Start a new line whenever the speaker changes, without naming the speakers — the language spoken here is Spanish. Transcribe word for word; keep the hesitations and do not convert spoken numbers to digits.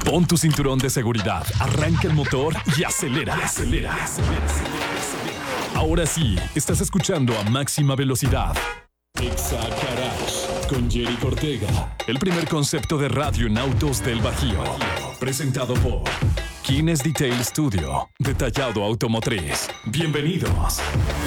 Pon tu cinturón de seguridad, arranca el motor y acelera, acelera, acelera, acelera. Ahora sí, estás escuchando a máxima velocidad. Exa Garage con Jerry Ortega, el primer concepto de radio en autos del Bajío. Presentado por Kines Detail Studio, detallado automotriz. Bienvenidos.